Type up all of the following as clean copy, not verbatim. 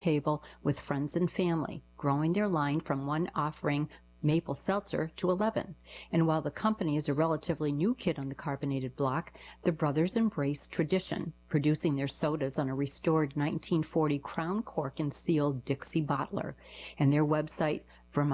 table with friends and family, growing their line from one offering maple seltzer to 11. And while the company is a relatively new kid on the carbonated block, the brothers embrace tradition, producing their sodas on a restored 1940 crown cork and sealed Dixie bottler, and their website,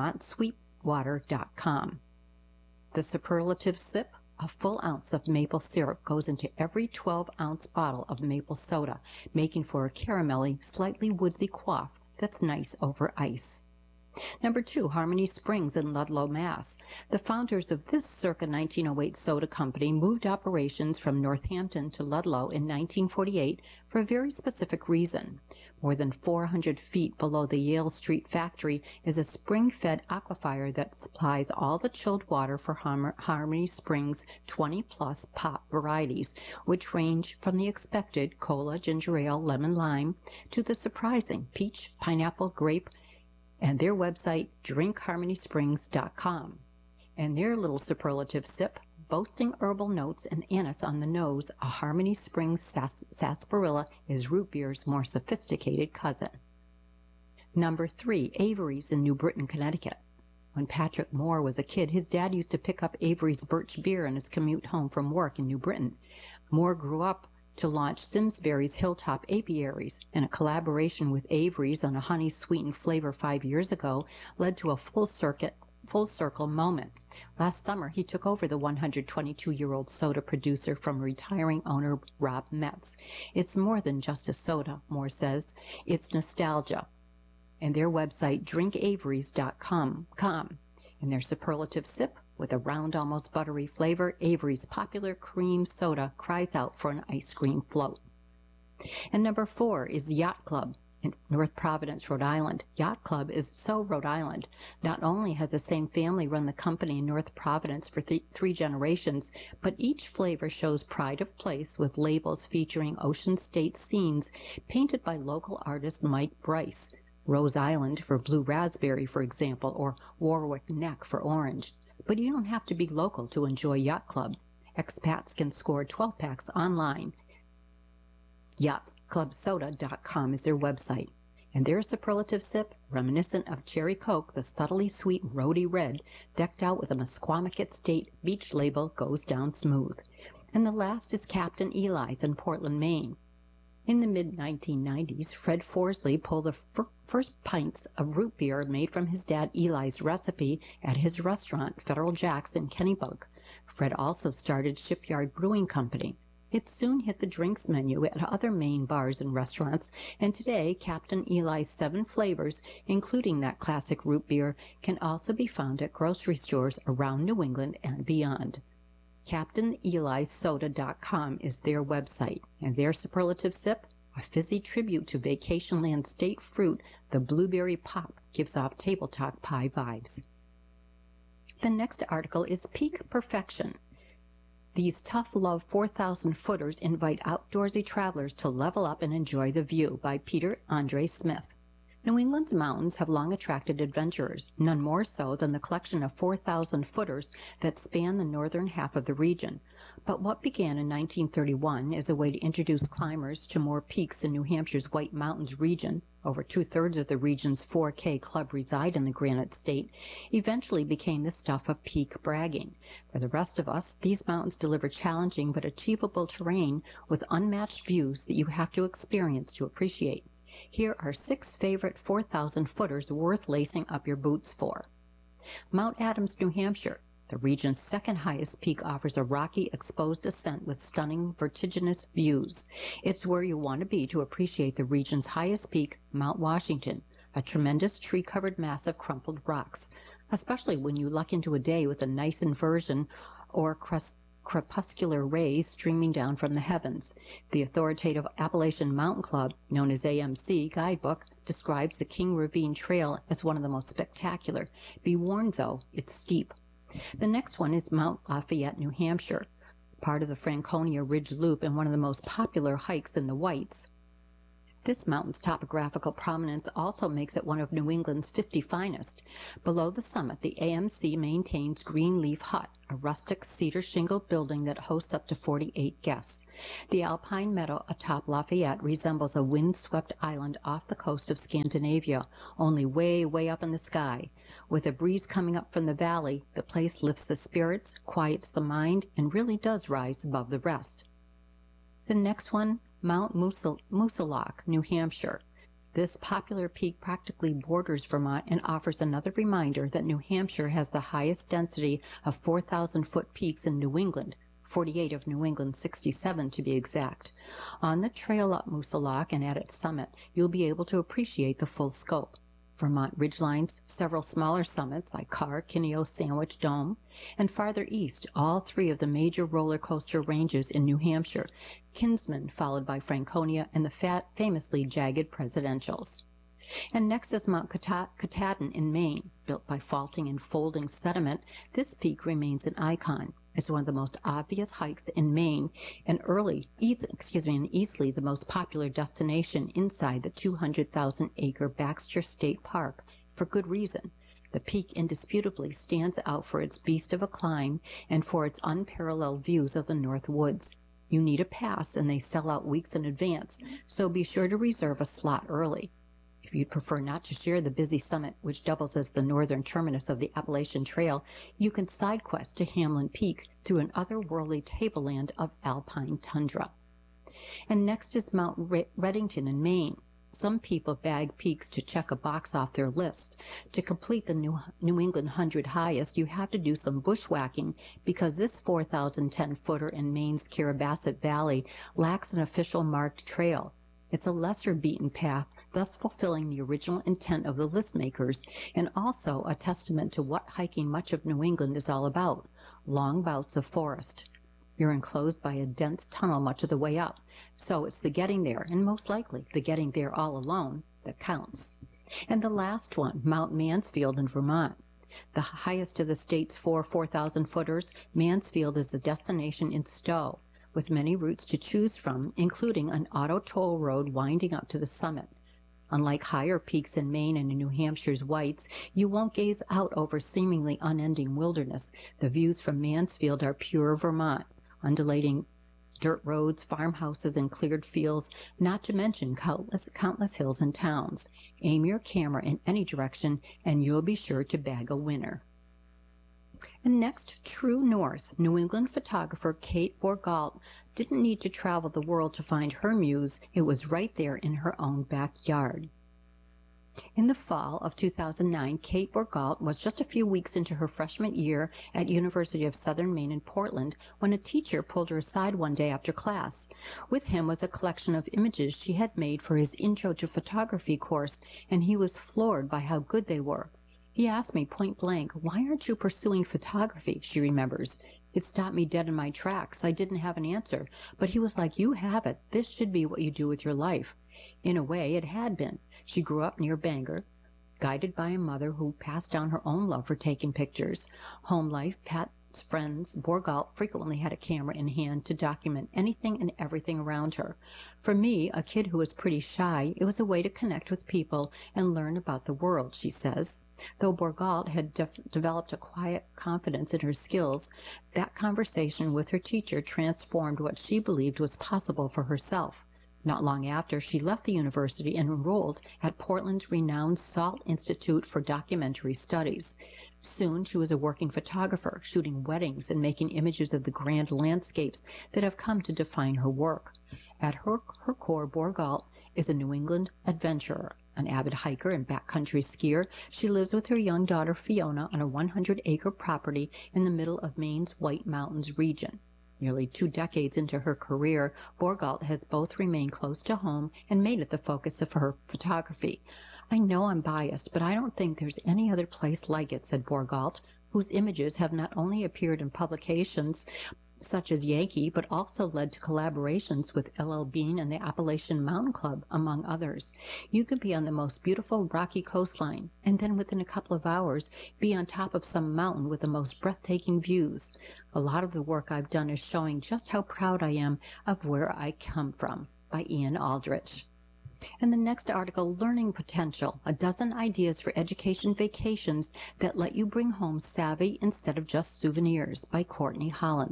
vermontsweetwater.com. The superlative sip: a full ounce of maple syrup goes into every 12-ounce bottle of maple soda, making for a caramelly, slightly woodsy quaff that's nice over ice. Number 2, Harmony Springs in Ludlow, Mass. The founders of this circa 1908 soda company moved operations from Northampton to Ludlow in 1948 for a very specific reason. More than 400 feet below the Yale Street factory is a spring-fed aquifer that supplies all the chilled water for Harmony Springs' 20-plus pop varieties, which range from the expected cola, ginger ale, lemon, lime, to the surprising peach, pineapple, grape, and their website, drinkharmonysprings.com. And their little superlative sip, boasting herbal notes and anise on the nose, a Harmony Springs sarsaparilla is root beer's more sophisticated cousin. Number 3, Avery's in New Britain, Connecticut. When Patrick Moore was a kid, his dad used to pick up Avery's birch beer on his commute home from work in New Britain. Moore grew up to launch Simsbury's Hilltop Apiaries, and a collaboration with Avery's on a honey-sweetened flavor 5 years ago led to a full circle moment. Last summer, he took over the 122-year-old soda producer from retiring owner Rob Metz. It's more than just a soda, Moore says. It's nostalgia. And their website, drinkaverys.com. And their superlative sip: with a round, almost buttery flavor, Avery's popular cream soda cries out for an ice cream float. And number 4 is Yacht Club in North Providence, Rhode Island. Yacht Club is so Rhode Island. Not only has the same family run the company in North Providence for 3 generations, but each flavor shows pride of place with labels featuring Ocean State scenes painted by local artist Mike Bryce. Rose Island for blue raspberry, for example, or Warwick Neck for orange. But you don't have to be local to enjoy Yacht Club. Expats can score 12-packs online. YachtClubSoda.com is their website. And their superlative sip, reminiscent of cherry Coke, the subtly sweet rody red, decked out with a Mesquamaket State beach label, goes down smooth. And the last is Captain Eli's in Portland, Maine. In the mid-1990s, Fred Forsley pulled the first pints of root beer made from his dad Eli's recipe at his restaurant, Federal Jack's in Kennebunk. Fred also started Shipyard Brewing Company. It soon hit the drinks menu at other Maine bars and restaurants, and today Captain Eli's 7 flavors, including that classic root beer, can also be found at grocery stores around New England and beyond. CaptainEliSoda.com is their website, and their superlative sip, a fizzy tribute to Vacationland state fruit, the blueberry pop, gives off tabletop pie vibes. The next article is Peak Perfection. These tough love 4,000 footers invite outdoorsy travelers to level up and enjoy the view, by Peter Andre Smith. New England's mountains have long attracted adventurers, none more so than the collection of 4,000 footers that span the northern half of the region. But what began in 1931 as a way to introduce climbers to more peaks in New Hampshire's White Mountains region — over 2/3 of the region's 4K club reside in the Granite State — eventually became the stuff of peak bragging. For the rest of us, these mountains deliver challenging but achievable terrain with unmatched views that you have to experience to appreciate. Here are 6 favorite 4,000 footers worth lacing up your boots for. Mount Adams, New Hampshire. The region's second highest peak offers a rocky, exposed ascent with stunning, vertiginous views. It's where you want to be to appreciate the region's highest peak, Mount Washington, a tremendous tree-covered mass of crumpled rocks, especially when you luck into a day with a nice inversion or crepuscular rays streaming down from the heavens. The authoritative Appalachian Mountain Club, known as AMC, guidebook describes the King Ravine Trail as one of the most spectacular. Be warned, though, it's steep. The next one is Mount Lafayette, New Hampshire, part of the Franconia Ridge Loop and one of the most popular hikes in the Whites. This mountain's topographical prominence also makes it one of New England's 50 finest. Below the summit, the AMC maintains Greenleaf Hut, a rustic cedar shingle building that hosts up to 48 guests. The alpine meadow atop Lafayette resembles a wind-swept island off the coast of Scandinavia, only way, way up in the sky. With a breeze coming up from the valley, the place lifts the spirits, quiets the mind, and really does rise above the rest. The next one, Mount Moosilauke, New Hampshire. This popular peak practically borders Vermont and offers another reminder that New Hampshire has the highest density of 4,000-foot peaks in New England, 48 of New England's 67 to be exact. On the trail up Moosilauke and at its summit, you'll be able to appreciate the full scope. Vermont ridgelines, several smaller summits like Carr, Kineo, Sandwich, Dome, and farther east, all three of the major roller coaster ranges in New Hampshire, Kinsman, followed by Franconia, and the famously jagged Presidentials. And next is Mount Katahdin in Maine. Built by faulting and folding sediment, this peak remains an icon. It's one of the most obvious hikes in Maine and easily the most popular destination inside the 200,000-acre Baxter State Park, for good reason. The peak indisputably stands out for its beast of a climb and for its unparalleled views of the North Woods. You need a pass, and they sell out weeks in advance, so be sure to reserve a slot early. If you'd prefer not to share the busy summit, which doubles as the northern terminus of the Appalachian Trail, you can side quest to Hamlin Peak through an otherworldly tableland of alpine tundra. And next is Mount Redington in Maine. Some people bag peaks to check a box off their list. To complete the New England 100 highest, you have to do some bushwhacking because this 4,010-footer in Maine's Carrabassett Valley lacks an official marked trail. It's a lesser beaten path, thus fulfilling the original intent of the list makers, and also a testament to what hiking much of New England is all about: long bouts of forest. You're enclosed by a dense tunnel much of the way up, so it's the getting there, and most likely the getting there all alone, that counts. And the last one, Mount Mansfield in Vermont. The highest of the state's 4,000-footers, Mansfield is the destination in Stowe, with many routes to choose from, including an auto toll road winding up to the summit. Unlike higher peaks in Maine and in New Hampshire's Whites, you won't gaze out over seemingly unending wilderness. The views from Mansfield are pure Vermont, undulating dirt roads, farmhouses, and cleared fields, not to mention countless hills and towns. Aim your camera in any direction, and you'll be sure to bag a winner. And next, true north, New England photographer Kate Borgault didn't need to travel the world to find her muse. It was right there in her own backyard. In the fall of 2009, Kate Borgault was just a few weeks into her freshman year at University of Southern Maine in Portland when a teacher pulled her aside one day after class. With him was a collection of images she had made for his Intro to Photography course, and he was floored by how good they were. He asked me point blank, "Why aren't you pursuing photography?" she remembers. It stopped me dead in my tracks. I didn't have an answer, but he was like, "You have it. This should be what you do with your life." In a way, it had been. She grew up near Bangor, guided by a mother who passed down her own love for taking pictures. Home life, pets, friends, Borgault frequently had a camera in hand to document anything and everything around her. For me, a kid who was pretty shy, it was a way to connect with people and learn about the world, she says. Though Borgault had developed a quiet confidence in her skills, that conversation with her teacher transformed what she believed was possible for herself. Not long after, she left the university and enrolled at Portland's renowned Salt Institute for Documentary Studies. Soon she was a working photographer, shooting weddings and making images of the grand landscapes that have come to define her work. At her core, Borgault is a New England adventurer, an avid hiker and backcountry skier. She lives with her young daughter Fiona on a 100-acre property in the middle of Maine's White Mountains region. Nearly 2 decades into her career, Borgault has both remained close to home and made it the focus of her photography. "I know I'm biased, but I don't think there's any other place like it," said Borgault, whose images have not only appeared in publications such as Yankee, but also led to collaborations with L.L. Bean and the Appalachian Mountain Club, among others. You could be on the most beautiful rocky coastline, and then within a couple of hours be on top of some mountain with the most breathtaking views. A lot of the work I've done is showing just how proud I am of where I come from, by Ian Aldrich. And the next article, Learning Potential, a dozen ideas for education vacations that let you bring home savvy instead of just souvenirs, by Courtney Hollins.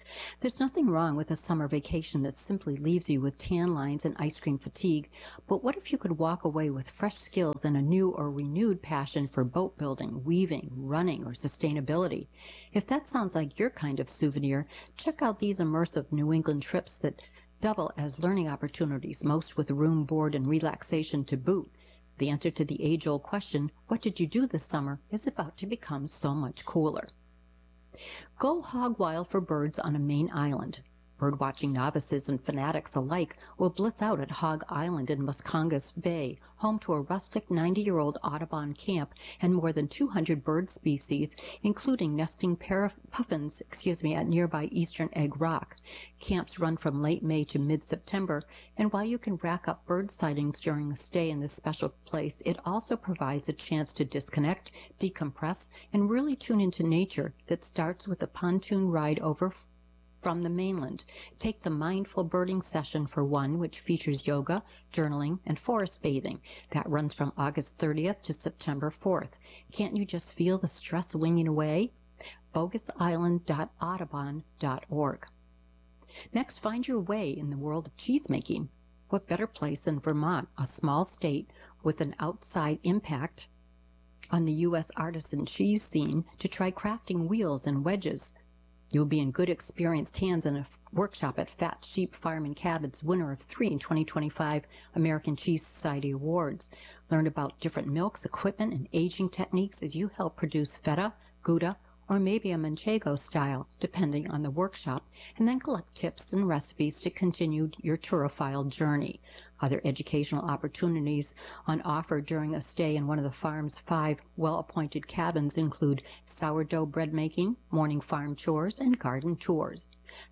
There's nothing wrong with a summer vacation that simply leaves you with tan lines and ice cream fatigue, but what if you could walk away with fresh skills and a new or renewed passion for boat building, weaving, running, or sustainability? If that sounds like your kind of souvenir, check out these immersive New England trips that double as learning opportunities, most with room, board, and relaxation to boot. The answer to the age-old question, what did you do this summer, is about to become so much cooler. Go hog wild for birds on a Maine island. Birdwatching novices and fanatics alike will bliss out at Hog Island in Muscongas Bay, home to a rustic 90-year-old Audubon camp and more than 200 bird species, including nesting puffins at nearby Eastern Egg Rock. Camps run from late May to mid-September, and while you can rack up bird sightings during a stay in this special place, it also provides a chance to disconnect, decompress, and really tune into nature that starts with a pontoon ride over from the mainland. Take the Mindful Birding Session for one, which features yoga, journaling, and forest bathing. That runs from August 30th to September 4th. Can't you just feel the stress winging away? bogusisland.audubon.org. Next, find your way in the world of cheesemaking. What better place than Vermont, a small state with an outside impact on the U.S. artisan cheese scene, to try crafting wheels and wedges? You'll be in good experienced hands in a workshop at Fat Sheep Farm and Cabins, winner of 3 2025 American Cheese Society Awards. Learn about different milks, equipment, and aging techniques as you help produce feta, Gouda, or maybe a Manchego style, depending on the workshop, and then collect tips and recipes to continue your turophile journey. Other educational opportunities on offer during a stay in one of the farm's 5 well-appointed cabins include sourdough bread making, morning farm chores, and garden tours.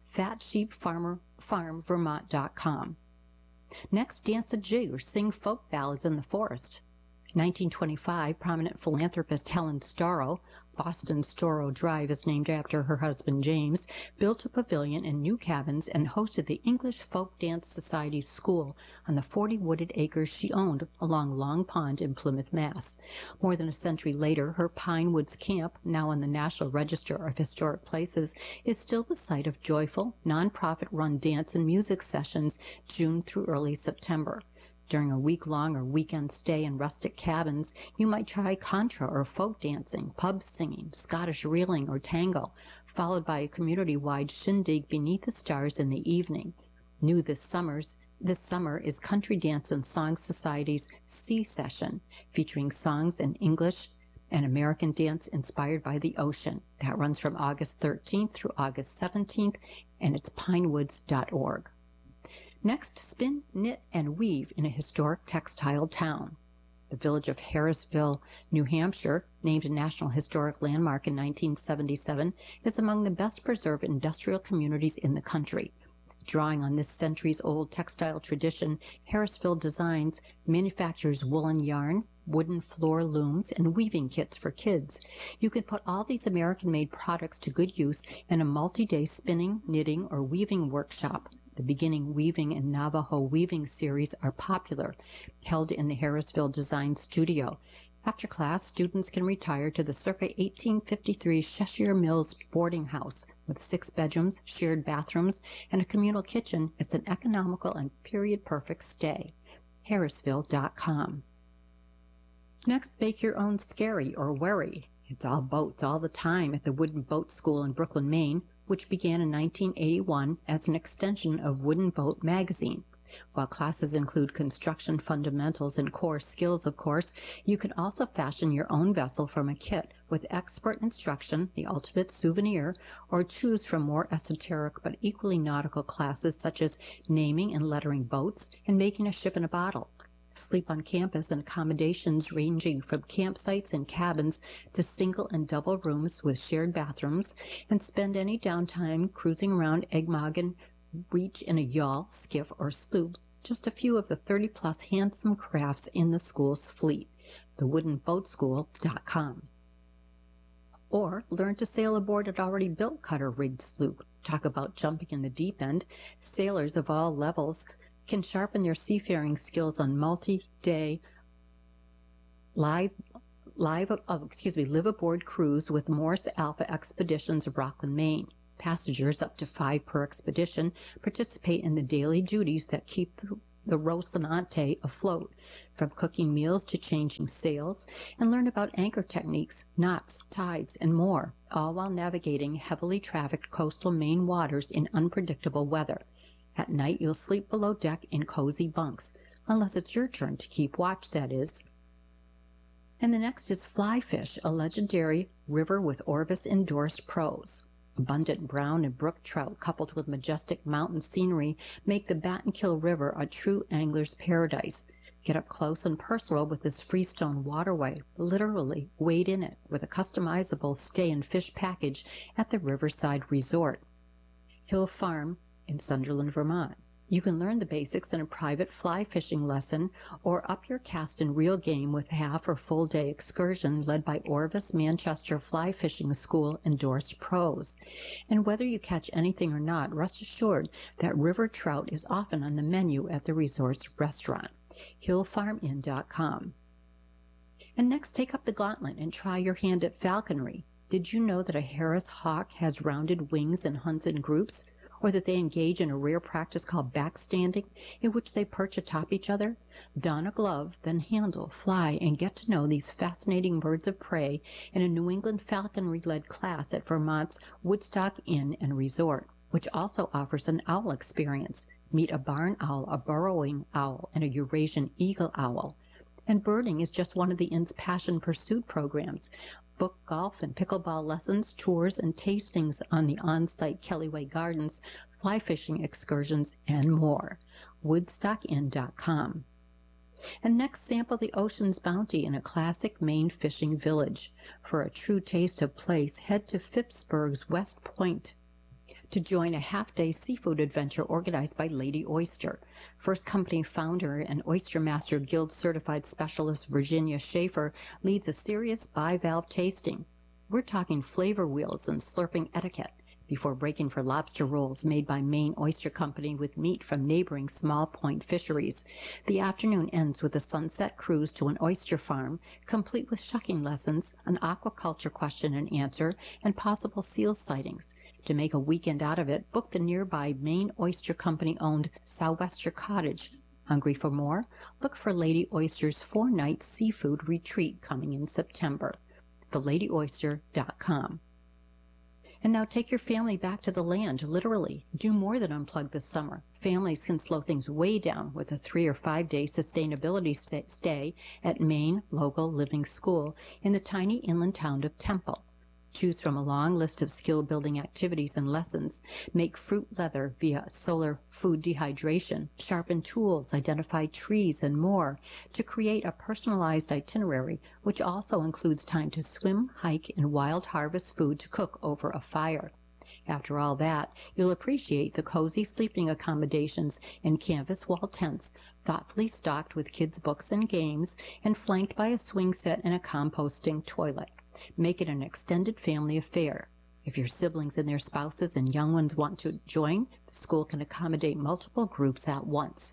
FatSheepFarmVermont.com. Next, dance a jig or sing folk ballads in the forest. 1925, prominent philanthropist Helen Storrow, Boston Storrow Drive is named after her husband James, built a pavilion and new cabins and hosted the English Folk Dance Society School on the 40 wooded acres she owned along Long Pond in Plymouth, Mass. More than a century later, her Pine Woods Camp, now on the National Register of Historic Places, is still the site of joyful, nonprofit-run dance and music sessions June through early September. During a week-long or weekend stay in rustic cabins, you might try contra or folk dancing, pub singing, Scottish reeling, or tango, followed by a community-wide shindig beneath the stars in the evening. New this summer is Country Dance and Song Society's Sea Session, featuring songs in English and American dance inspired by the ocean. That runs from August 13th through August 17th, and it's pinewoods.org. Next, spin, knit, and weave in a historic textile town. The village of Harrisville, New Hampshire, named a National Historic Landmark in 1977, is among the best preserved industrial communities in the country. Drawing on this centuries-old textile tradition, Harrisville Designs manufactures woolen yarn, wooden floor looms, and weaving kits for kids. You can put all these American-made products to good use in a multi-day spinning, knitting, or weaving workshop. The Beginning Weaving and Navajo Weaving series are popular, held in the Harrisville Design Studio. After class, students can retire to the circa 1853 Cheshire Mills boarding house with 6 bedrooms, shared bathrooms, and a communal kitchen. It's an economical and period-perfect stay. Harrisville.com. Next, bake your own skerry or wherry. It's all boats all the time at the Wooden Boat School in Brooklyn, Maine, which began in 1981 as an extension of Wooden Boat magazine. While classes include construction fundamentals and core skills, of course, you can also fashion your own vessel from a kit with expert instruction, the ultimate souvenir, or choose from more esoteric but equally nautical classes such as naming and lettering boats and making a ship in a bottle. Sleep on campus in accommodations ranging from campsites and cabins to single and double rooms with shared bathrooms, and spend any downtime cruising around Egmogan Reach in a yawl, skiff, or sloop, just a few of the 30-plus handsome crafts in the school's fleet. TheWoodenBoatSchool.com. Or learn to sail aboard an already built cutter-rigged sloop. Talk about jumping in the deep end. Sailors of all levels can sharpen their seafaring skills on multi-day live aboard cruise with Morse Alpha Expeditions of Rockland, Maine. Passengers, up to 5 per expedition, participate in the daily duties that keep the Rocinante afloat, from cooking meals to changing sails, and learn about anchor techniques, knots, tides, and more, all while navigating heavily trafficked coastal Maine waters in unpredictable weather. At night, you'll sleep below deck in cozy bunks, unless it's your turn to keep watch, that is. And the next is Fly Fish, a legendary river with Orvis-endorsed pros. Abundant brown and brook trout coupled with majestic mountain scenery make the Battenkill River a true angler's paradise. Get up close and personal with this freestone waterway, literally wade in it with a customizable stay and fish package at the Riverside Resort. Hill Farm in Sunderland, Vermont. You can learn the basics in a private fly fishing lesson or up your cast in real game with half or full day excursion led by Orvis Manchester Fly Fishing School endorsed pros. And whether you catch anything or not, rest assured that river trout is often on the menu at the resort's restaurant, hillfarminn.com. And next, take up the gauntlet and try your hand at falconry. Did you know that a Harris hawk has rounded wings and hunts in groups? Or that they engage in a rare practice called backstanding, in which they perch atop each other? Don a glove, then handle, fly, and get to know these fascinating birds of prey in a New England falconry-led class at Vermont's Woodstock Inn and Resort, which also offers an owl experience. Meet a barn owl, a burrowing owl, and a Eurasian eagle owl. And birding is just one of the inn's passion pursuit programs. Book golf and pickleball lessons, tours, and tastings on the on-site Kellyway Gardens, fly fishing excursions, and more. WoodstockInn.com. And next, sample the ocean's bounty in a classic Maine fishing village. For a true taste of place, head to Phippsburg's West Point to join a half-day seafood adventure organized by Lady Oyster. First company founder and Oyster Master Guild certified specialist Virginia Schaefer leads a serious bivalve tasting. We're talking flavor wheels and slurping etiquette before breaking for lobster rolls made by Maine Oyster Company with meat from neighboring small point fisheries. The afternoon ends with a sunset cruise to an oyster farm, complete with shucking lessons, an aquaculture question and answer, and possible seal sightings. To make a weekend out of it, book the nearby Maine Oyster Company-owned Sou'wester Cottage. Hungry for more? Look for Lady Oyster's 4-night seafood retreat coming in September. TheLadyOyster.com. And now take your family back to the land, literally. Do more than unplug this summer. Families can slow things way down with a 3 or 5 day sustainability stay at Maine Local Living School in the tiny inland town of Temple. Choose from a long list of skill-building activities and lessons. Make fruit leather via solar food dehydration, sharpen tools, identify trees, and more to create a personalized itinerary, which also includes time to swim, hike, and wild harvest food to cook over a fire. After all that, you'll appreciate the cozy sleeping accommodations in canvas wall tents, thoughtfully stocked with kids' books and games, and flanked by a swing set and a composting toilet. Make it an extended family affair. If your siblings and their spouses and young ones want to join, the school can accommodate multiple groups at once.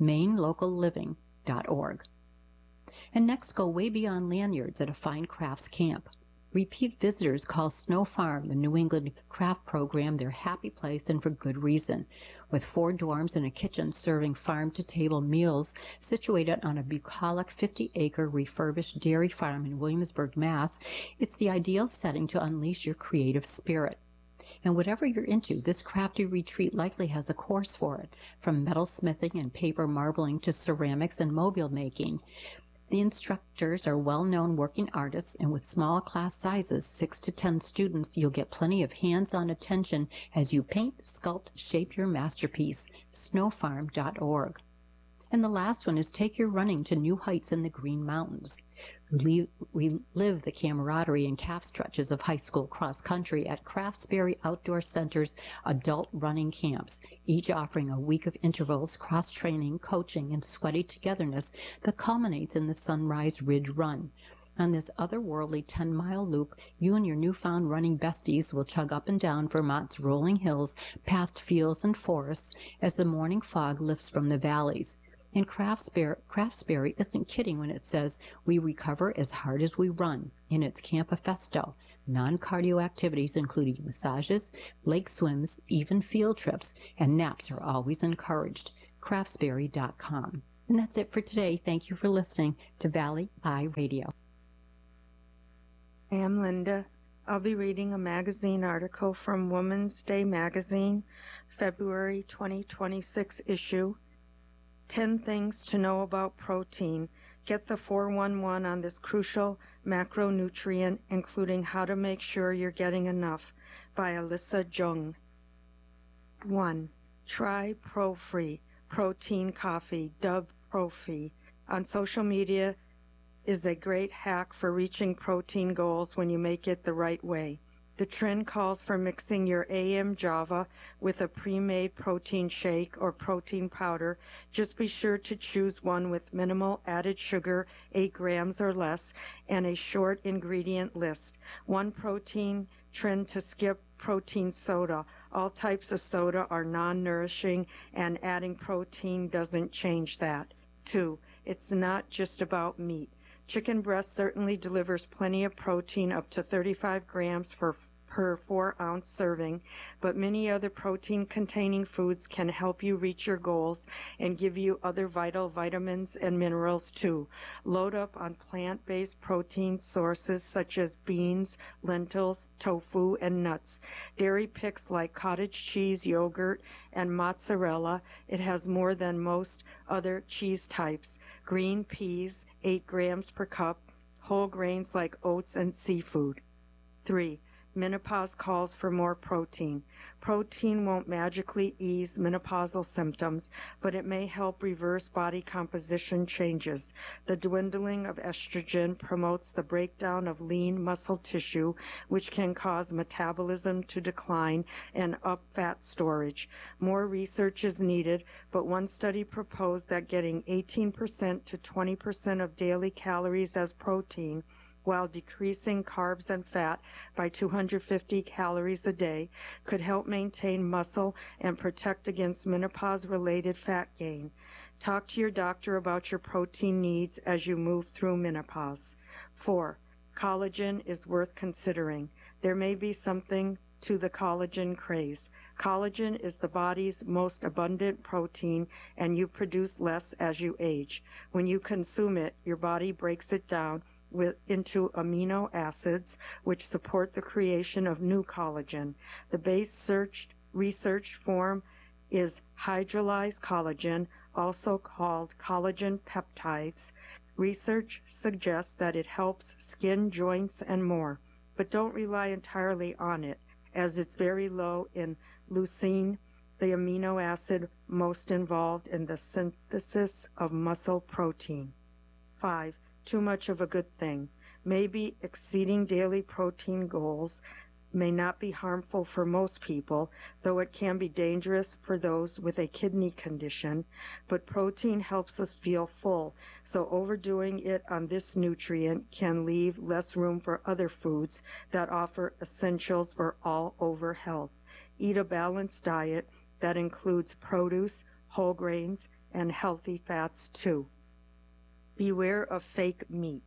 MaineLocalLiving.org. And next, go way beyond lanyards at a fine crafts camp. Repeat visitors call Snow Farm, the New England craft program, their happy place, and for good reason. With 4 dorms and a kitchen serving farm-to-table meals situated on a bucolic 50-acre refurbished dairy farm in Williamsburg, Mass., it's the ideal setting to unleash your creative spirit. And whatever you're into, this crafty retreat likely has a course for it, from metal smithing and paper marbling to ceramics and mobile making. The instructors are well-known working artists, and with small class sizes, 6 to 10 students, you'll get plenty of hands-on attention as you paint, sculpt, shape your masterpiece. Snowfarm.org. And the last one is take your running to new heights in the Green Mountains. Relive the camaraderie and calf stretches of high school cross-country at Craftsbury Outdoor Center's adult running camps, each offering a week of intervals, cross-training, coaching, and sweaty togetherness that culminates in the Sunrise Ridge Run. On this otherworldly 10-mile loop, you and your newfound running besties will chug up and down Vermont's rolling hills, past fields and forests, as the morning fog lifts from the valleys. And Craftsbury isn't kidding when it says, "We recover as hard as we run," in its Campifesto. Non-cardio activities, including massages, lake swims, even field trips, and naps are always encouraged. Craftsberry.com. And that's it for today. Thank you for listening to Valley Eye Radio. I am Linda. I'll be reading a magazine article from Women's Day Magazine, February 2026 issue. 10 Things to Know About Protein. Get the 411 on this crucial macronutrient, including how to make sure you're getting enough, by Alyssa Jung. 1. Try ProFree, protein coffee, dubbed Profi. On social media is a great hack for reaching protein goals when you make it the right way. The trend calls for mixing your AM Java with a pre-made protein shake or protein powder. Just be sure to choose one with minimal added sugar, 8 grams or less, and a short ingredient list. One protein trend to skip protein soda. All types of soda are non-nourishing, and adding protein doesn't change that. 2. It's not just about meat. Chicken breast certainly delivers plenty of protein, up to 35 grams per 4-ounce serving, but many other protein-containing foods can help you reach your goals and give you other vital vitamins and minerals too. Load up on plant-based protein sources such as beans, lentils, tofu, and nuts. Dairy picks like cottage cheese, yogurt, and mozzarella. It has more than most other cheese types. Green peas, 8 grams per cup. Whole grains like oats and seafood. 3. Menopause calls for more protein. Protein won't magically ease menopausal symptoms, but it may help reverse body composition changes. The dwindling of estrogen promotes the breakdown of lean muscle tissue, which can cause metabolism to decline and up fat storage. More research is needed, but one study proposed that getting 18% to 20% of daily calories as protein while decreasing carbs and fat by 250 calories a day could help maintain muscle and protect against menopause-related fat gain. Talk to your doctor about your protein needs as you move through menopause. 4. Collagen is worth considering. There may be something to the collagen craze. Collagen is the body's most abundant protein, and you produce less as you age. When you consume it, your body breaks it down into amino acids, which support the creation of new collagen. The base researched form is hydrolyzed collagen, also called collagen peptides. Research suggests that it helps skin, joints, and more, but don't rely entirely on it, as it's very low in leucine, the amino acid most involved in the synthesis of muscle protein. 5. Too much of a good thing. Maybe exceeding daily protein goals may not be harmful for most people, though it can be dangerous for those with a kidney condition. But protein helps us feel full, so overdoing it on this nutrient can leave less room for other foods that offer essentials for all-over health. Eat a balanced diet that includes produce, whole grains, and healthy fats too. Beware of fake meat.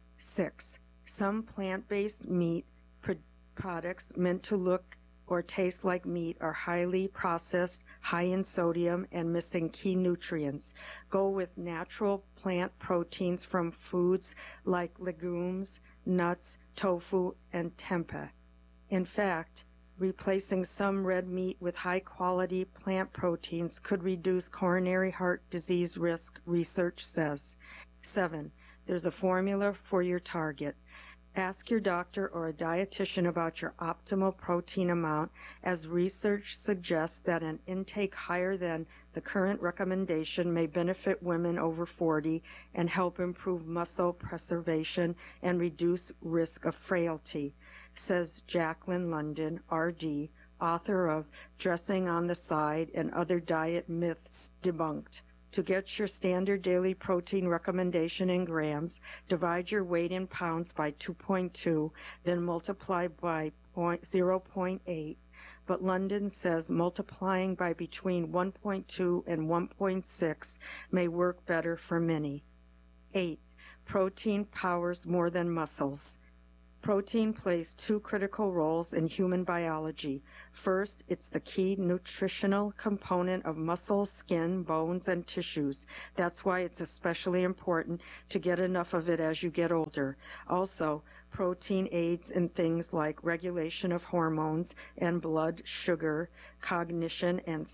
6. Some plant-based meat products meant to look or taste like meat are highly processed, high in sodium, and missing key nutrients. Go with natural plant proteins from foods like legumes, nuts, tofu, and tempeh. In fact, replacing some red meat with high-quality plant proteins could reduce coronary heart disease risk, research says. 7. There's a formula for your target. Ask your doctor or a dietitian about your optimal protein amount, as research suggests that an intake higher than the current recommendation may benefit women over 40 and help improve muscle preservation and reduce risk of frailty, says Jacqueline London, RD, author of Dressing on the Side and Other Diet Myths Debunked. To get your standard daily protein recommendation in grams, divide your weight in pounds by 2.2, then multiply by 0.8. But London says multiplying by between 1.2 and 1.6 may work better for many. 8. Protein powers more than muscles. Protein plays two critical roles in human biology. First, it's the key nutritional component of muscle, skin, bones, and tissues. That's why it's especially important to get enough of it as you get older. Also, protein aids in things like regulation of hormones and blood sugar, cognition, and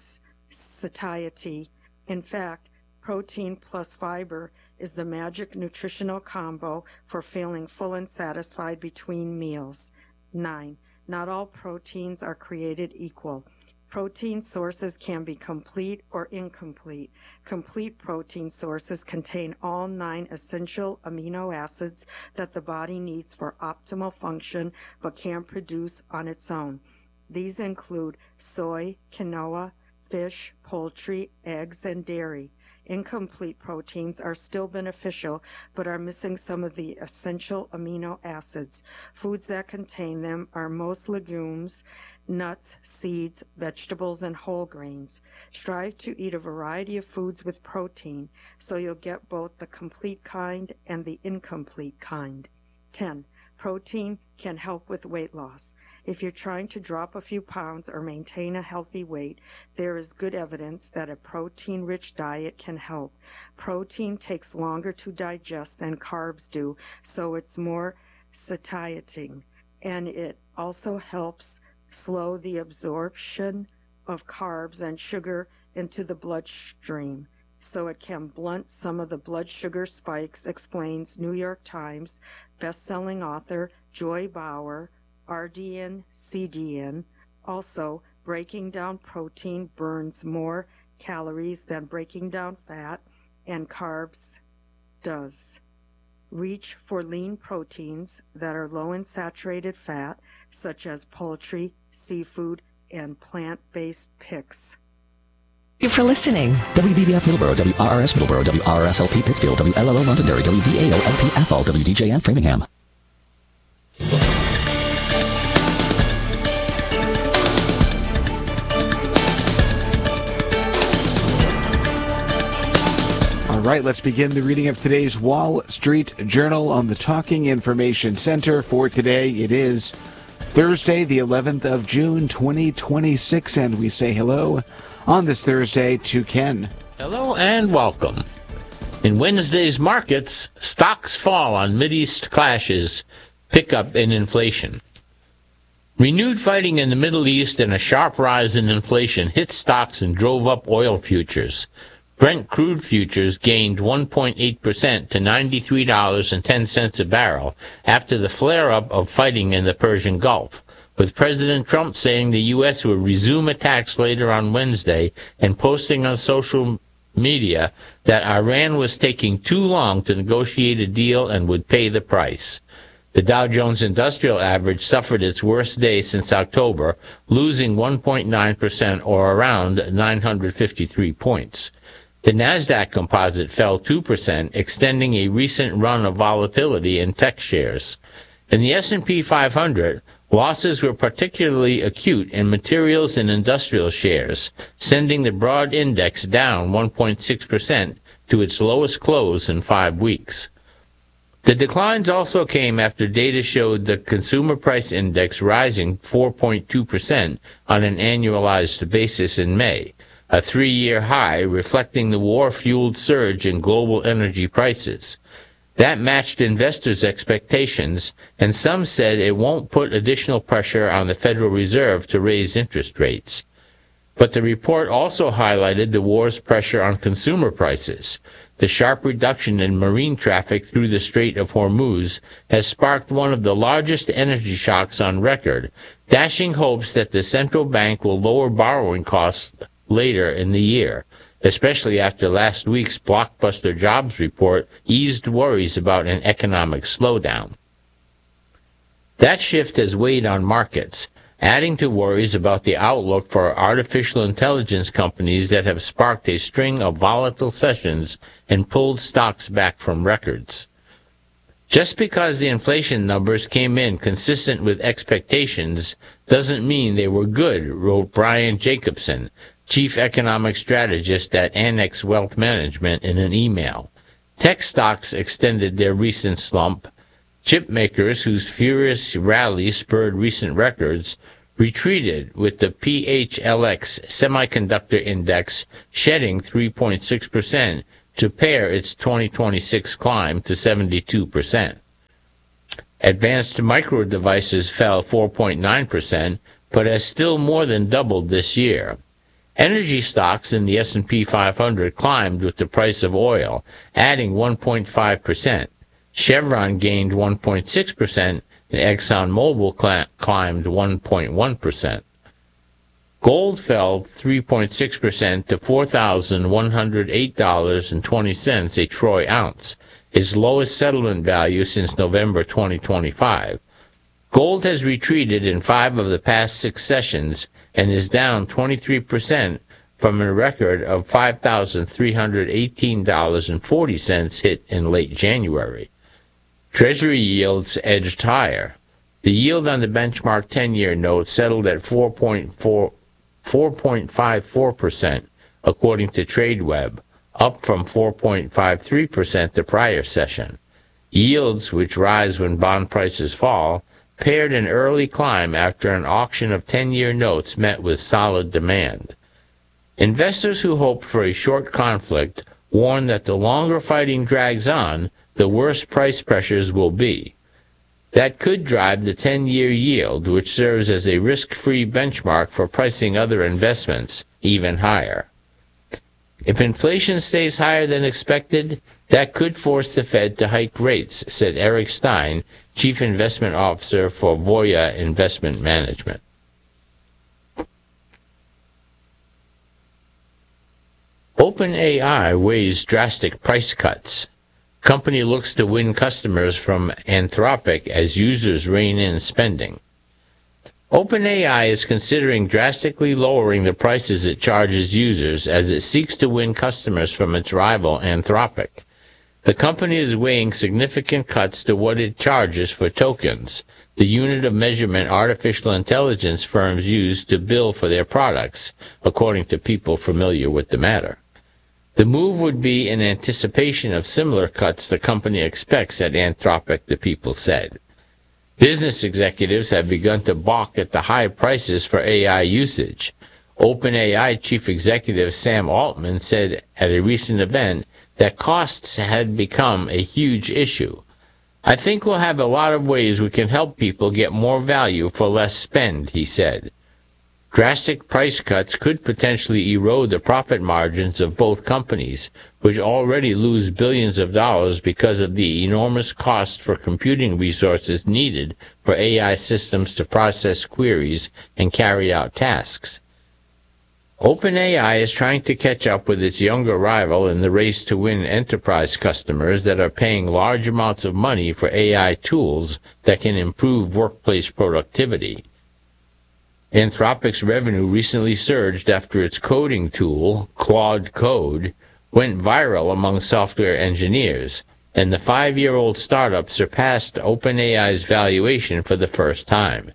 satiety. In fact, protein plus fiber is the magic nutritional combo for feeling full and satisfied between meals. 9. Not all proteins are created equal. Protein sources can be complete or incomplete. Complete protein sources contain all 9 essential amino acids that the body needs for optimal function but can't produce on its own. These include soy, quinoa, fish, poultry, eggs, and dairy. Incomplete proteins are still beneficial, but are missing some of the essential amino acids. Foods that contain them are most legumes, nuts, seeds, vegetables, and whole grains. Strive to eat a variety of foods with protein, so you'll get both the complete kind and the incomplete kind. 10. Protein can help with weight loss. If you're trying to drop a few pounds or maintain a healthy weight, there is good evidence that a protein-rich diet can help. Protein takes longer to digest than carbs do, so it's more satiating, and it also helps slow the absorption of carbs and sugar into the bloodstream, so it can blunt some of the blood sugar spikes, explains New York Times best-selling author Joy Bauer, RDN, CDN. Also, breaking down protein burns more calories than breaking down fat and carbs does. Reach for lean proteins that are low in saturated fat, such as poultry, seafood, and plant-based picks. Thank you for listening. WBBF Middleborough, WRRS Middleborough, WRSLP Pittsfield, WLLO Londonderry, WVAO-LP Athol, WDJM Framingham. All right, let's begin the reading of today's Wall Street Journal on the Talking Information Center. For today, it is Thursday, the 11th of June, 2026, and we say hello on this Thursday to Ken. Hello and welcome. In Wednesday's markets, stocks fall on Mideast clashes, pickup in inflation. Renewed fighting in the Middle East and a sharp rise in inflation hit stocks and drove up oil futures. Brent crude futures gained 1.8% to $93.10 a barrel after the flare-up of fighting in the Persian Gulf, with President Trump saying the U.S. would resume attacks later on Wednesday and posting on social media that Iran was taking too long to negotiate a deal and would pay the price. The Dow Jones Industrial Average suffered its worst day since October, losing 1.9% or around 953 points. The Nasdaq Composite fell 2%, extending a recent run of volatility in tech shares. In the S&P 500, losses were particularly acute in materials and industrial shares, sending the broad index down 1.6% to its lowest close in 5 weeks. The declines also came after data showed the Consumer Price Index rising 4.2% on an annualized basis in May, a 3-year high reflecting the war-fueled surge in global energy prices. That matched investors' expectations, and some said it won't put additional pressure on the Federal Reserve to raise interest rates. But the report also highlighted the war's pressure on consumer prices. The sharp reduction in marine traffic through the Strait of Hormuz has sparked one of the largest energy shocks on record, dashing hopes that the central bank will lower borrowing costs later in the year, especially after last week's blockbuster jobs report eased worries about an economic slowdown. That shift has weighed on markets, adding to worries about the outlook for artificial intelligence companies that have sparked a string of volatile sessions and pulled stocks back from records. Just because the inflation numbers came in consistent with expectations doesn't mean they were good, wrote Brian Jacobson, chief economic strategist at Annex Wealth Management, in an email. Tech stocks extended their recent slump. Chip makers, whose furious rally spurred recent records, retreated, with the PHLX Semiconductor Index shedding 3.6% to pair its 2026 climb to 72%. Advanced micro devices fell 4.9%, but has still more than doubled this year. Energy stocks in the S&P 500 climbed with the price of oil, adding 1.5%. Chevron gained 1.6%, and ExxonMobil climbed 1.1%. Gold fell 3.6% to $4,108.20 a troy ounce, its lowest settlement value since November 2025. Gold has retreated in 5 of the past 6 sessions and is down 23% from a record of $5,318.40 hit in late January. Treasury yields edged higher. The yield on the benchmark 10-year note settled at 4.54%, according to TradeWeb, up from 4.53% the prior session. Yields, which rise when bond prices fall, paired an early climb after an auction of 10-year notes met with solid demand. Investors who hoped for a short conflict warn that the longer fighting drags on, the worse price pressures will be. That could drive the 10-year yield, which serves as a risk-free benchmark for pricing other investments, even higher. If inflation stays higher than expected, that could force the Fed to hike rates, said Eric Stein, Chief Investment Officer for Voya Investment Management. OpenAI weighs drastic price cuts. Company looks to win customers from Anthropic as users rein in spending. OpenAI is considering drastically lowering the prices it charges users as it seeks to win customers from its rival Anthropic. The company is weighing significant cuts to what it charges for tokens, the unit of measurement artificial intelligence firms use to bill for their products, according to people familiar with the matter. The move would be in anticipation of similar cuts the company expects at Anthropic, the people said. Business executives have begun to balk at the high prices for AI usage. OpenAI chief executive Sam Altman said at a recent event that costs had become a huge issue. I think we'll have a lot of ways we can help people get more value for less spend, he said. Drastic price cuts could potentially erode the profit margins of both companies, which already lose billions of dollars because of the enormous cost for computing resources needed for AI systems to process queries and carry out tasks. OpenAI is trying to catch up with its younger rival in the race to win enterprise customers that are paying large amounts of money for AI tools that can improve workplace productivity. Anthropic's revenue recently surged after its coding tool, Claude Code, went viral among software engineers, and the 5-year-old startup surpassed OpenAI's valuation for the first time.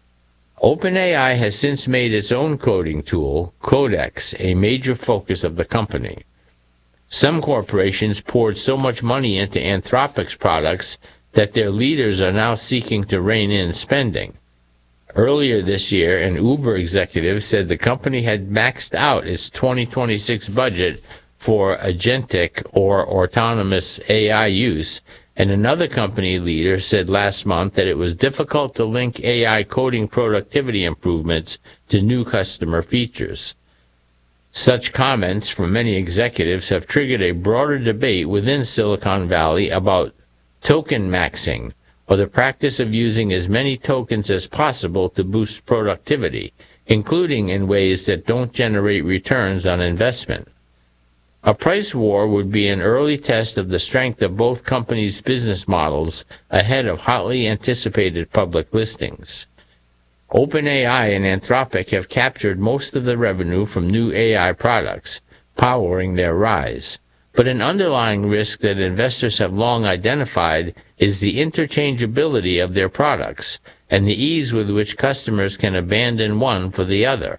OpenAI has since made its own coding tool, Codex, a major focus of the company. Some corporations poured so much money into Anthropic's products that their leaders are now seeking to rein in spending. Earlier this year, an Uber executive said the company had maxed out its 2026 budget for agentic or autonomous AI use, and another company leader said last month that it was difficult to link AI coding productivity improvements to new customer features. Such comments from many executives have triggered a broader debate within Silicon Valley about token maxing, or the practice of using as many tokens as possible to boost productivity, including in ways that don't generate returns on investment. A price war would be an early test of the strength of both companies' business models ahead of hotly anticipated public listings. OpenAI and Anthropic have captured most of the revenue from new AI products, powering their rise. But an underlying risk that investors have long identified is the interchangeability of their products and the ease with which customers can abandon one for the other.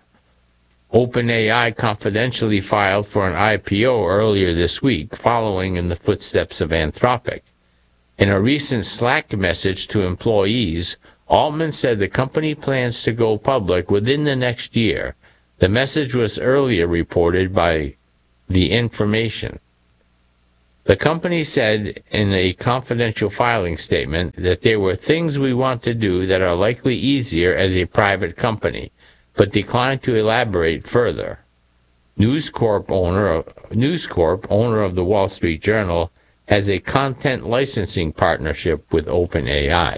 OpenAI confidentially filed for an IPO earlier this week, following in the footsteps of Anthropic. In a recent Slack message to employees, Altman said the company plans to go public within the next year. The message was earlier reported by The Information. The company said in a confidential filing statement that there were things we want to do that are likely easier as a private company, but declined to elaborate further. News Corp, owner of the Wall Street Journal, has a content licensing partnership with OpenAI.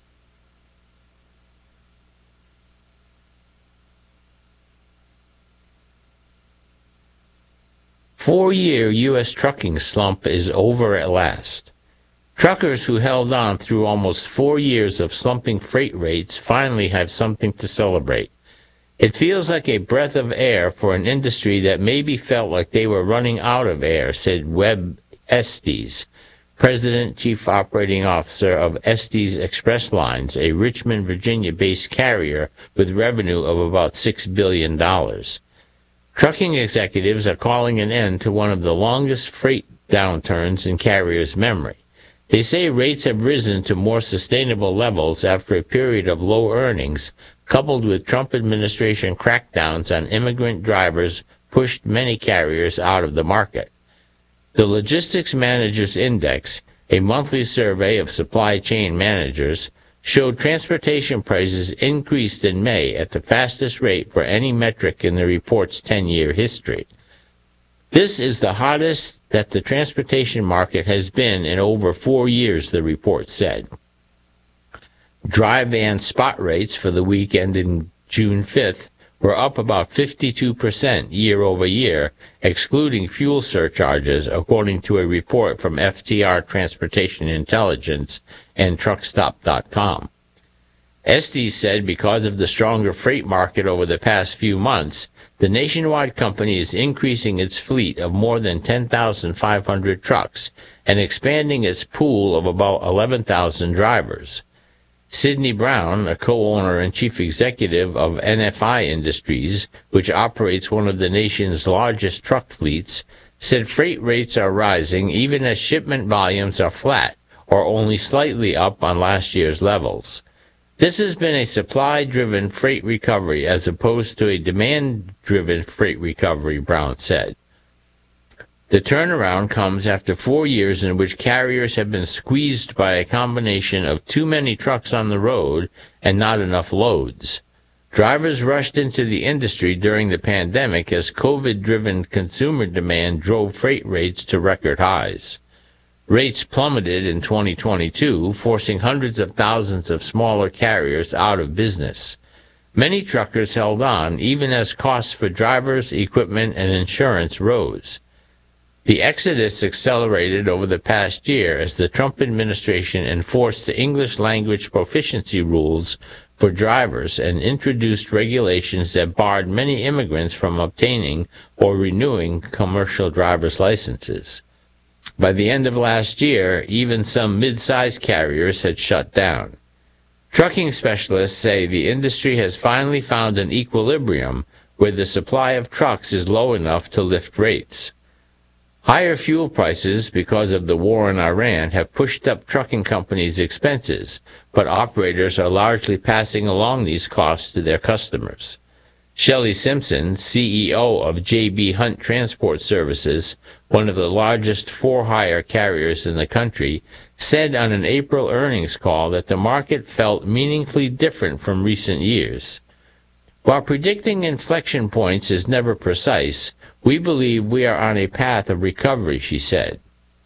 Four-year U.S. trucking slump is over at last. Truckers who held on through almost 4 years of slumping freight rates finally have something to celebrate. It feels like a breath of air for an industry that maybe felt like they were running out of air, said Webb Estes, President Chief Operating Officer of Estes Express Lines, a Richmond, Virginia-based carrier with revenue of about $6 billion. Trucking executives are calling an end to one of the longest freight downturns in carriers' memory. They say rates have risen to more sustainable levels after a period of low earnings, coupled with Trump administration crackdowns on immigrant drivers pushed many carriers out of the market. The Logistics Managers Index, a monthly survey of supply chain managers, showed transportation prices increased in May at the fastest rate for any metric in the report's 10-year history. This is the hottest that the transportation market has been in over 4 years, the report said. Dry van spot rates for the week ending June 5th were up about 52% year over year, excluding fuel surcharges, according to a report from FTR Transportation Intelligence and Truckstop.com. Estes said because of the stronger freight market over the past few months, the nationwide company is increasing its fleet of more than 10,500 trucks and expanding its pool of about 11,000 drivers. Sidney Brown, a co-owner and chief executive of NFI Industries, which operates one of the nation's largest truck fleets, said freight rates are rising even as shipment volumes are flat or only slightly up on last year's levels. This has been a supply-driven freight recovery as opposed to a demand-driven freight recovery, Brown said. The turnaround comes after 4 years in which carriers have been squeezed by a combination of too many trucks on the road and not enough loads. Drivers rushed into the industry during the pandemic as COVID-driven consumer demand drove freight rates to record highs. Rates plummeted in 2022, forcing hundreds of thousands of smaller carriers out of business. Many truckers held on, even as costs for drivers, equipment, and insurance rose. The exodus accelerated over the past year as the Trump administration enforced the English language proficiency rules for drivers and introduced regulations that barred many immigrants from obtaining or renewing commercial driver's licenses. By the end of last year, even some mid-sized carriers had shut down. Trucking specialists say the industry has finally found an equilibrium where the supply of trucks is low enough to lift rates. Higher fuel prices because of the war in Iran have pushed up trucking companies' expenses, but operators are largely passing along these costs to their customers. Shelley Simpson, CEO of J.B. Hunt Transport Services, one of the largest for-hire carriers in the country, said on an April earnings call that the market felt meaningfully different from recent years. While predicting inflection points is never precise, we believe we are on a path of recovery, she said.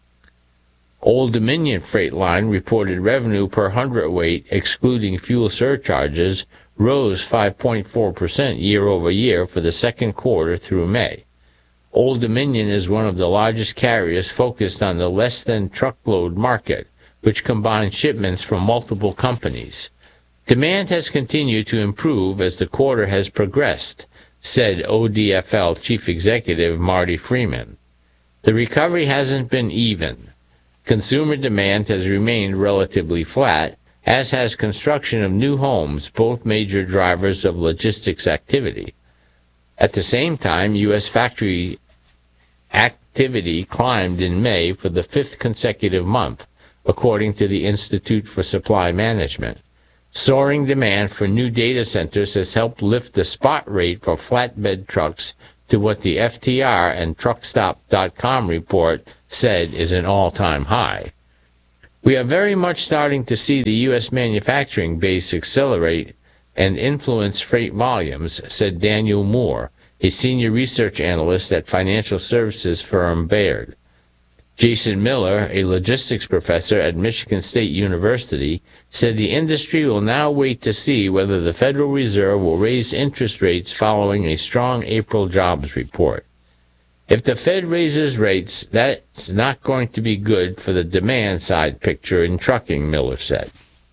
Old Dominion Freight Line reported revenue per hundredweight, excluding fuel surcharges, rose 5.4% year over year for the second quarter through May. Old Dominion is one of the largest carriers focused on the less-than-truckload market, which combines shipments from multiple companies. Demand has continued to improve as the quarter has progressed, said ODFL Chief Executive Marty Freeman. The recovery hasn't been even. Consumer demand has remained relatively flat, as has construction of new homes, both major drivers of logistics activity. At the same time, U.S. factory activity climbed in May for the fifth consecutive month, according to the Institute for Supply Management. Soaring demand for new data centers has helped lift the spot rate for flatbed trucks to what the FTR and Truckstop.com report said is an all-time high. We are very much starting to see the U.S. manufacturing base accelerate and influence freight volumes, said Daniel Moore, a senior research analyst at financial services firm Baird. Jason Miller, a logistics professor at Michigan State University, said the industry will now wait to see whether the Federal Reserve will raise interest rates following a strong April jobs report. If the Fed raises rates, that's not going to be good for the demand side picture in trucking, Miller said.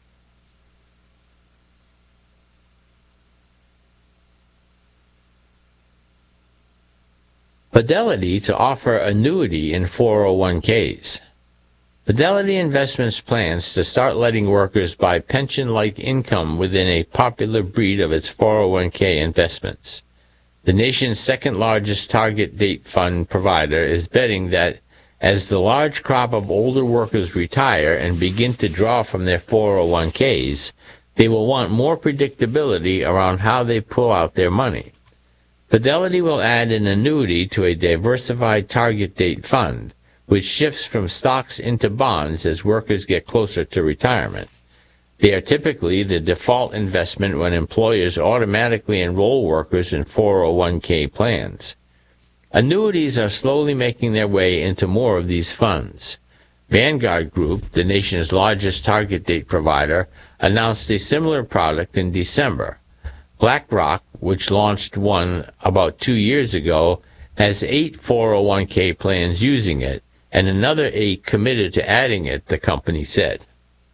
Fidelity to offer annuity in 401ks. Fidelity Investments plans to start letting workers buy pension-like income within a popular breed of its 401k investments. The nation's second-largest target date fund provider is betting that as the large crop of older workers retire and begin to draw from their 401ks, they will want more predictability around how they pull out their money. Fidelity will add an annuity to a diversified target date fund, which shifts from stocks into bonds as workers get closer to retirement. They are typically the default investment when employers automatically enroll workers in 401k plans. Annuities are slowly making their way into more of these funds. Vanguard Group, the nation's largest target date provider, announced a similar product in December. BlackRock, which launched one about 2 years ago, has 8 401k plans using it, and another 8 committed to adding it, the company said.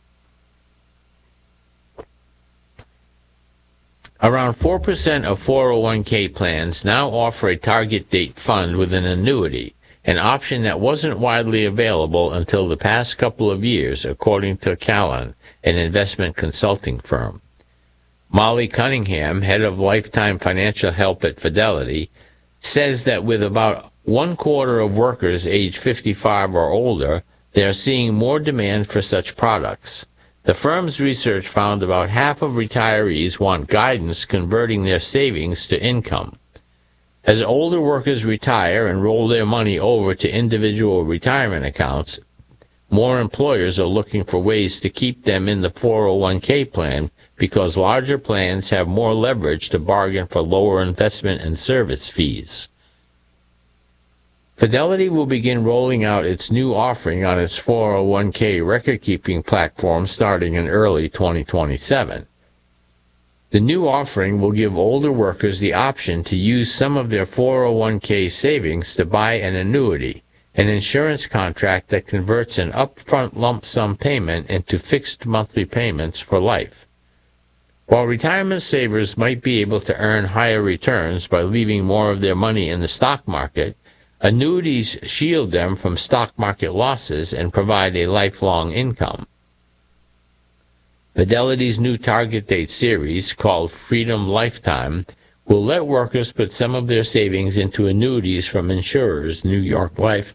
Around 4% of 401k plans now offer a target date fund with an annuity, an option that wasn't widely available until the past couple of years, according to Callan, an investment consulting firm. Molly Cunningham, head of lifetime financial help at Fidelity, says that with about 1/4 of workers age 55 or older, they are seeing more demand for such products. The firm's research found about half of retirees want guidance converting their savings to income. As older workers retire and roll their money over to individual retirement accounts, more employers are looking for ways to keep them in the 401k plan because larger plans have more leverage to bargain for lower investment and service fees. Fidelity will begin rolling out its new offering on its 401k record-keeping platform starting in early 2027. The new offering will give older workers the option to use some of their 401k savings to buy an annuity, an insurance contract that converts an upfront lump sum payment into fixed monthly payments for life. While retirement savers might be able to earn higher returns by leaving more of their money in the stock market, annuities shield them from stock market losses and provide a lifelong income. Fidelity's new target date series, called Freedom Lifetime, will let workers put some of their savings into annuities from insurers New York Life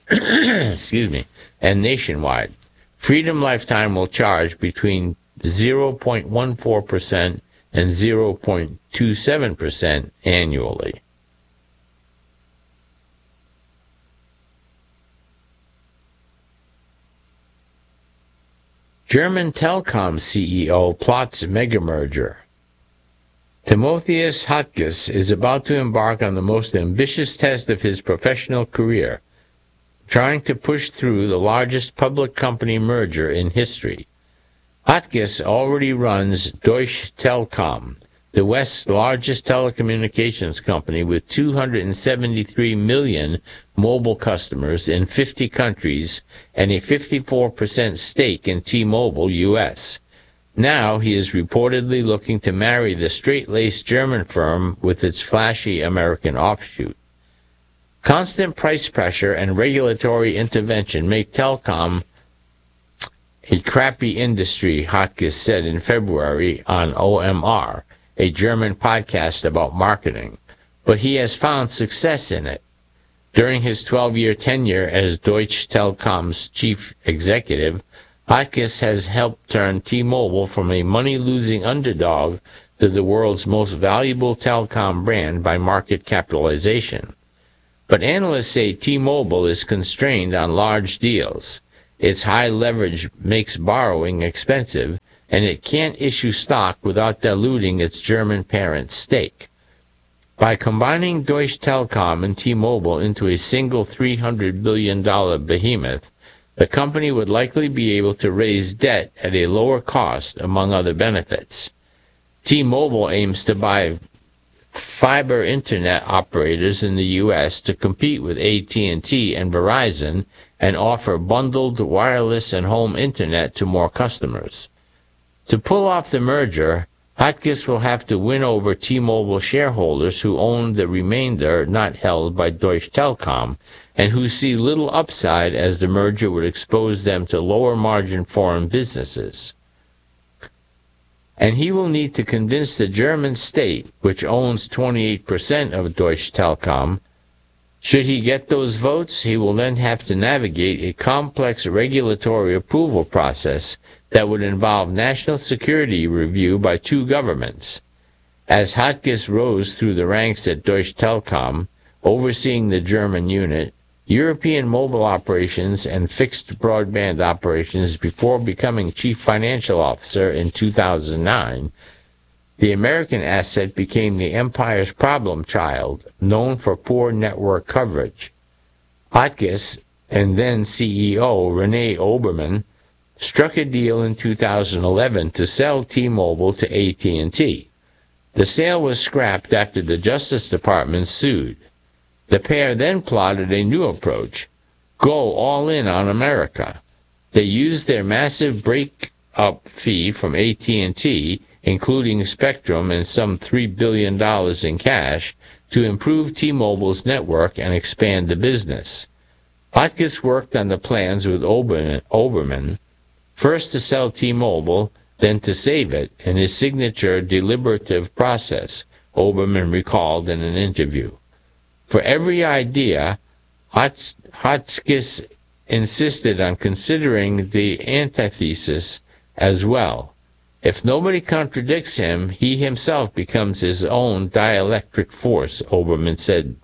and Nationwide. Freedom Lifetime will charge between 0.14% and 0.27% annually. German telecom CEO plots mega merger. Timotheus Höttges is about to embark on the most ambitious test of his professional career, trying to push through the largest public company merger in history. Höttges already runs Deutsche Telekom, the West's largest telecommunications company with 273 million mobile customers in 50 countries and a 54% stake in T-Mobile US. Now he is reportedly looking to marry the straight-laced German firm with its flashy American offshoot. Constant price pressure and regulatory intervention make telecom a crappy industry, Höttges said in February on OMR, a German podcast about marketing, but he has found success in it. During his 12-year tenure as Deutsche Telekom's chief executive, Hotchkiss has helped turn T-Mobile from a money-losing underdog to the world's most valuable telecom brand by market capitalization. But analysts say T-Mobile is constrained on large deals. Its high leverage makes borrowing expensive, and it can't issue stock without diluting its German parent's stake. By combining Deutsche Telekom and T-Mobile into a single $300 billion behemoth, the company would likely be able to raise debt at a lower cost, among other benefits. T-Mobile aims to buy fiber internet operators in the U.S. to compete with AT&T and Verizon and offer bundled wireless and home internet to more customers. To pull off the merger, Hotchkiss will have to win over T-Mobile shareholders who own the remainder not held by Deutsche Telekom and who see little upside as the merger would expose them to lower-margin foreign businesses. And he will need to convince the German state, which owns 28% of Deutsche Telekom. Should he get those votes, he will then have to navigate a complex regulatory approval process that would involve national security review by two governments. As Hotchkiss rose through the ranks at Deutsche Telekom, overseeing the German unit, European mobile operations and fixed broadband operations before becoming chief financial officer in 2009, the American asset became the empire's problem child, known for poor network coverage. Hotchkiss, and then CEO René Oberman, struck a deal in 2011 to sell T-Mobile to AT&T. The sale was scrapped after the Justice Department sued. The pair then plotted a new approach: go all in on America. They used their massive break-up fee from AT&T, including spectrum and some $3 billion in cash, to improve T-Mobile's network and expand the business. Hotchkiss worked on the plans with Oberman, first to sell T-Mobile, then to save it, in his signature deliberative process, Oberman recalled in an interview. For every idea, Hotchkiss insisted on considering the antithesis as well. If nobody contradicts him, he himself becomes his own dielectric force, Oberman said.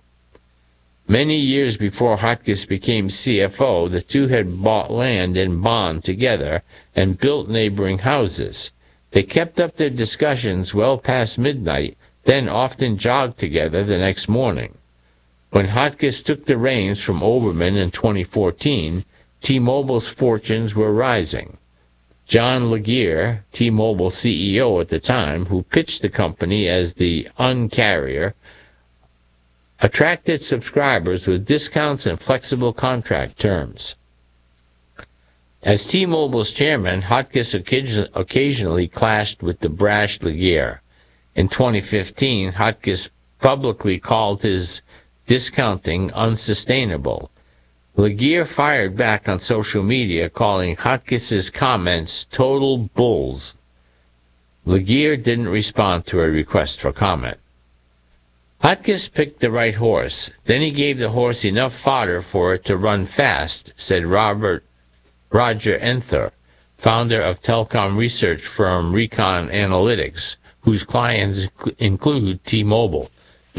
Many years before Hotchkiss became CFO, the two had bought land in Bonn together and built neighboring houses. They kept up their discussions well past midnight, then often jogged together the next morning. When Hotchkiss took the reins from Oberman in 2014, T-Mobile's fortunes were rising. John Legere, T-Mobile CEO at the time, who pitched the company as the Un-carrier, attracted subscribers with discounts and flexible contract terms. As T-Mobile's chairman, Hotchkiss occasionally clashed with the brash Legere. In 2015, Hotchkiss publicly called his discounting unsustainable. Legere fired back on social media, calling Hotchkiss's comments total bulls. Legere didn't respond to a request for comment. Hotchkiss picked the right horse. Then he gave the horse enough fodder for it to run fast, said Roger Enther, founder of telecom research firm Recon Analytics, whose clients include T-Mobile.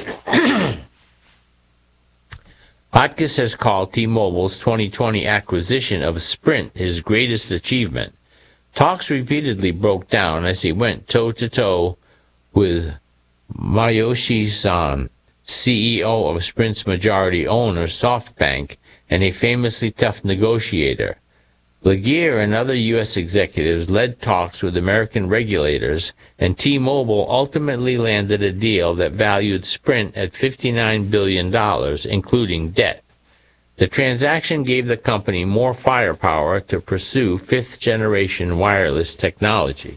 Hotchkiss has called T-Mobile's 2020 acquisition of Sprint his greatest achievement. Talks repeatedly broke down as he went toe-to-toe with Masayoshi Son, CEO of Sprint's majority owner SoftBank, and a famously tough negotiator. Legere and other U.S. executives led talks with American regulators, and T-Mobile ultimately landed a deal that valued Sprint at $59 billion, including debt. The transaction gave the company more firepower to pursue fifth-generation wireless technology.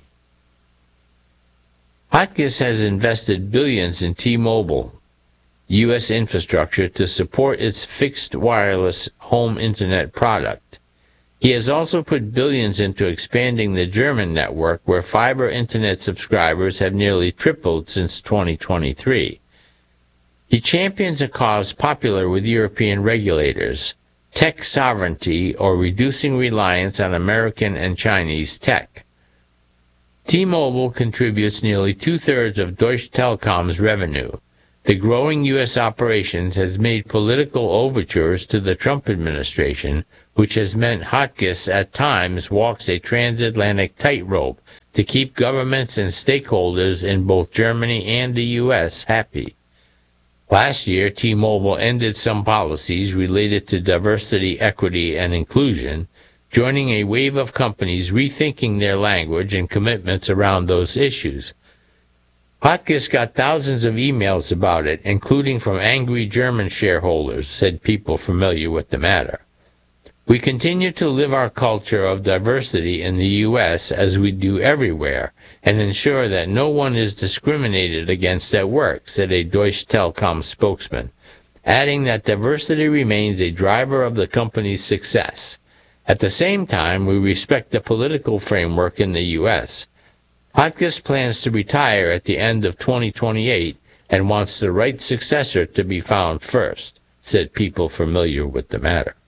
Hotchkiss has invested billions in T-Mobile U.S. infrastructure to support its fixed wireless home internet product. He has also put billions into expanding the German network, where fiber internet subscribers have nearly tripled since 2023. He champions a cause popular with European regulators: tech sovereignty or reducing reliance on American and Chinese tech. T-Mobile contributes nearly two-thirds of Deutsche Telekom's revenue. The growing U.S. operations has made political overtures to the Trump administration, which has meant Hotchkiss at times walks a transatlantic tightrope to keep governments and stakeholders in both Germany and the U.S. happy. Last year, T-Mobile ended some policies related to diversity, equity, and inclusion, joining a wave of companies rethinking their language and commitments around those issues. Hotchkiss got thousands of emails about it, including from angry German shareholders, said people familiar with the matter. We continue to live our culture of diversity in the U.S. as we do everywhere, and ensure that no one is discriminated against at work, said a Deutsche Telekom spokesman, adding that diversity remains a driver of the company's success. At the same time, we respect the political framework in the U.S. Hotchkiss plans to retire at the end of 2028 and wants the right successor to be found first, said people familiar with the matter.